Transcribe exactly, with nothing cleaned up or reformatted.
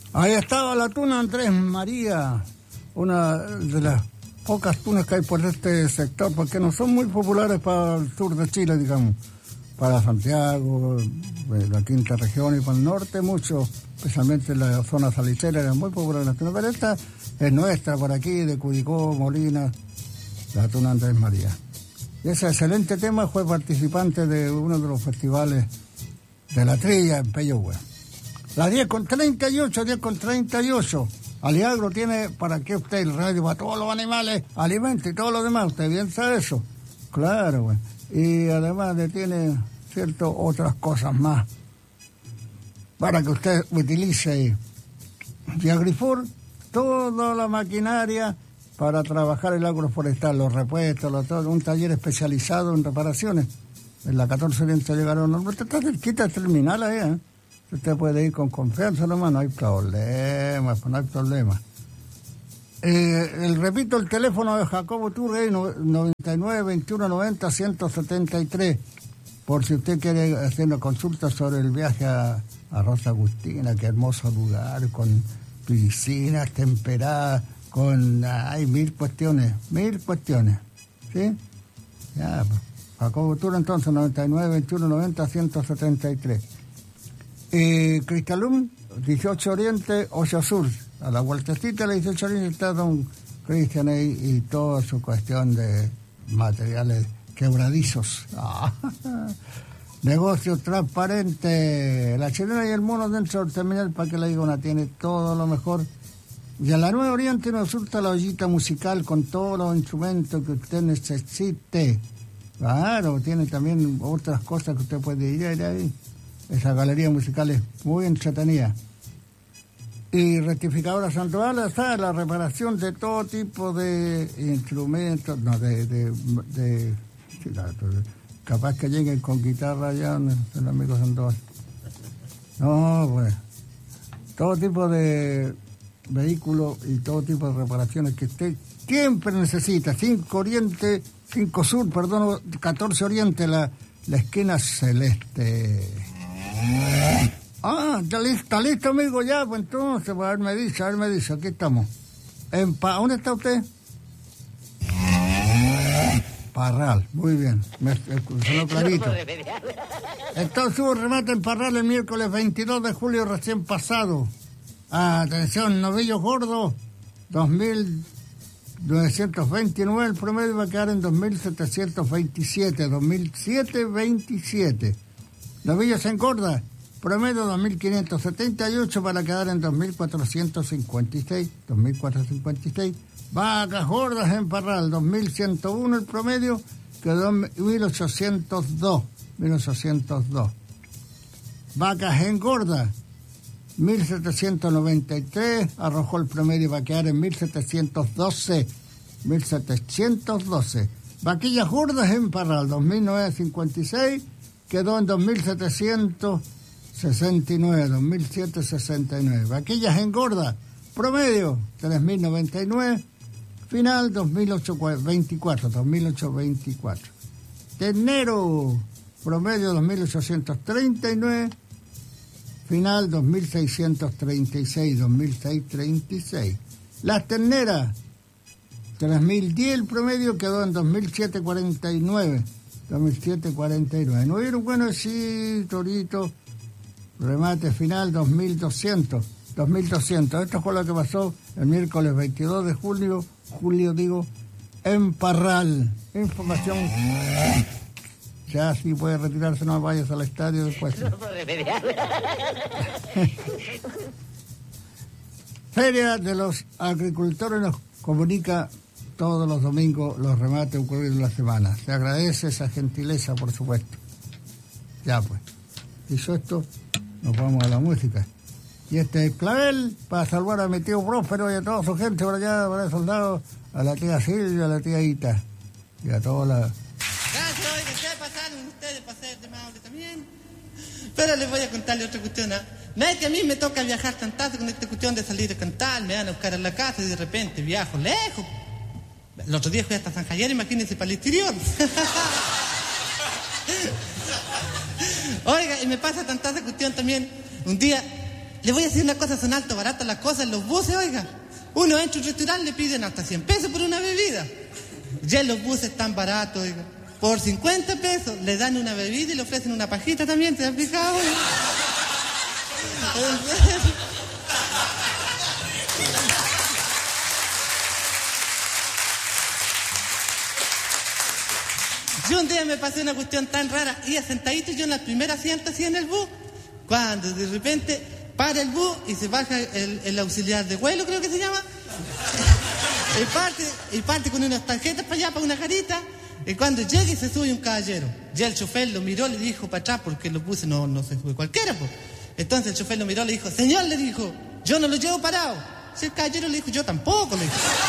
Ahí estaba la tuna Andrés María, una de las pocas tunas que hay por este sector, porque no son muy populares para el sur de Chile, digamos. Para Santiago, la quinta región y para el norte mucho, especialmente en la zona salitrera, era muy popular la tuna, pero esta es nuestra, por aquí, de Curicó, Molina, la tuna Andrés María. Y ese excelente tema fue participante de uno de los festivales de la trilla en Peyúgue. Las diez con treinta y ocho, diez con treinta y ocho. Aliagro tiene para que usted el radio para todos los animales, alimento y todo lo demás. ¿Usted bien sabe eso? Claro, güey. Y además le tiene, cierto, otras cosas más para que usted utilice. Y Agrifor, toda la maquinaria para trabajar el agroforestal, los repuestos, los, todo, un taller especializado en reparaciones. En la catorce Oriente llegaron, no, usted está cerquita del terminal ahí, ¿eh? Usted puede ir con confianza nomás, no hay problema, no hay problema. Eh, el, repito, el teléfono de Jacobo Turrey, noventa y nueve, veintiuno noventa, ciento setenta y tres, por si usted quiere hacer una consulta sobre el viaje a, a Rosa Agustina, qué hermoso lugar, con piscinas temperadas, con, hay mil cuestiones, mil cuestiones, ¿sí? Ya, pues, Jacobo Turrey, entonces, noventa y nueve, veintiuno noventa, ciento setenta y tres. Eh, Cristalum, dieciocho Oriente, ocho Sur. A la vueltecita de la dieciocho Oriente está don Cristian ahí y toda su cuestión de materiales quebradizos. Ah, negocio transparente. La chilena y el mono dentro del terminal para que la Igona tiene todo lo mejor. Y a la nueva Oriente nos surta la ollita musical con todos los instrumentos que usted necesite. Claro, tiene también otras cosas que usted puede ir ahí. Esa galería musical es muy entretenida. Y rectificadora Sandoval está la reparación de todo tipo de instrumentos, no, de... de, de, de capaz que lleguen con guitarra allá, el amigo Sandoval. No, pues, todo tipo de vehículos y todo tipo de reparaciones que usted siempre necesita. cinco Oriente, cinco Sur, perdón, catorce Oriente, la, la esquina celeste. Ah, está listo, está listo, amigo, ya, pues entonces, pues, a ver, me dice, a ver, me dice, aquí estamos. En pa ¿Dónde está usted? Parral, muy bien, me sonó clarito. Entonces hubo remate en Parral el miércoles veintidós de julio recién pasado. Atención, novillos gordos, dos mil novecientos veintinueve, el promedio va a quedar en dos mil setecientos veintisiete, dos mil setecientos veintisiete. Novillos en gorda, promedio dos mil quinientos setenta y ocho para quedar en dos mil cuatrocientos cincuenta y seis, dos mil cuatrocientos cincuenta y seis. Vacas gordas en Parral, dos mil ciento uno el promedio, quedó en mil ochocientos dos, mil ochocientos dos. Vacas en gorda, mil setecientos noventa y tres, arrojó el promedio, va a quedar en mil setecientos doce, mil setecientos doce. Vaquillas gordas en Parral, dos mil novecientos cincuenta y seis, quedó en dos mil setecientos sesenta y nueve, dos mil setecientos sesenta y nueve. Vaquillas en gorda, promedio, tres mil noventa y nueve, final dos mil ochocientos veinticuatro, dos mil ochocientos veinticuatro. Ternero, promedio dos mil ochocientos treinta y nueve, final dos mil seiscientos treinta y seis, dos mil seiscientos treinta y seis. Las terneras, tres mil diez el promedio, quedó en dos mil setecientos cuarenta y nueve, dos mil setecientos cuarenta y nueve. No vieron, bueno, sí, Torito, remate final dos mil doscientos, dos mil doscientos. Esto fue lo que pasó el miércoles veintidós de julio, julio digo, en Parral. Información. Ya si puede retirarse, no vayas al estadio después. Feria de los Agricultores nos comunica todos los domingos los remates ocurridos en la semana. Se agradece esa gentileza, por supuesto. Ya pues. Dicho esto, nos vamos a la música. Y este es Clavel, para salvar a mi tío Próspero y a toda su gente por allá, para el soldado, a la tía Silvia, a la tía Ita, y a toda la... Gracias, oigan, ¿qué pasaron ustedes para ser de amable también? Pero les voy a contarle otra cuestión. ¿eh? No es que a mí me toca viajar tanto con esta cuestión de salir a cantar, me van a buscar a la casa y de repente viajo lejos. El otro día fui hasta San Javier, imagínense, para el exterior. Oiga, y me pasa tanta esa cuestión también. Un día le voy a decir una cosa, son alto baratas las cosas en los buses, oiga. Uno entra a un restaurante, le piden hasta cien pesos por una bebida. Ya los buses están baratos, oiga. Por cincuenta pesos le dan una bebida y le ofrecen una pajita también, ¿te has fijado? Yo un día me pasé una cuestión tan rara, iba sentadito yo en la primera asiento así en el bus, cuando de repente para el bus y se baja el, el auxiliar de vuelo, creo que se llama, y parte, y parte con unas tarjetas para allá, para una carita, y cuando llega y se sube un caballero, ya el chofer lo miró, le dijo para atrás, porque los buses no, no se sube cualquiera, pues. Entonces el chofer lo miró, le dijo, señor, le dijo, yo no lo llevo parado. Si el caballero le dijo, yo tampoco, le dijo.